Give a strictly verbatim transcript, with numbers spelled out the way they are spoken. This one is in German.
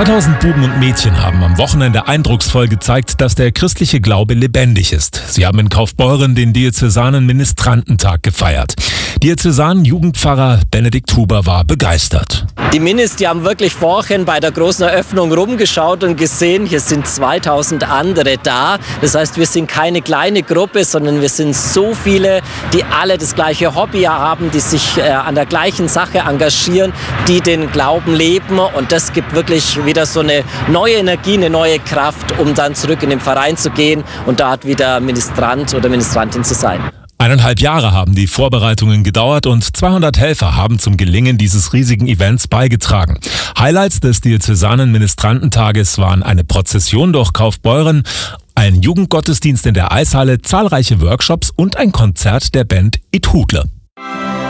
zweitausend Buben und Mädchen haben am Wochenende eindrucksvoll gezeigt, dass der christliche Glaube lebendig ist. Sie haben in Kaufbeuren den diözesanen Ministrantentag gefeiert. Diözesan-Jugendpfarrer Benedikt Huber war begeistert. Die Minis, die haben wirklich vorhin bei der großen Eröffnung rumgeschaut und gesehen, hier sind zweitausend andere da. Das heißt, wir sind keine kleine Gruppe, sondern wir sind so viele, die alle das gleiche Hobby haben, die sich äh, an der gleichen Sache engagieren, die den Glauben leben. Und das gibt wirklich wieder so eine neue Energie, eine neue Kraft, um dann zurück in den Verein zu gehen und dort wieder Ministrant oder Ministrantin zu sein. Eineinhalb Jahre haben die Vorbereitungen gedauert und zweihundert Helfer haben zum Gelingen dieses riesigen Events beigetragen. Highlights des diözesanen Ministrantentages waren eine Prozession durch Kaufbeuren, ein Jugendgottesdienst in der Eishalle, zahlreiche Workshops und ein Konzert der Band It Hudle.